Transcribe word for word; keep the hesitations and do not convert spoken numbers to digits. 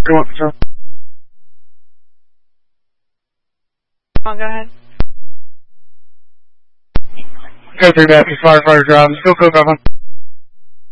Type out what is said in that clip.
Go on, Patrol. Come on, go ahead. Go through that, firefighter drive. Still cook up on.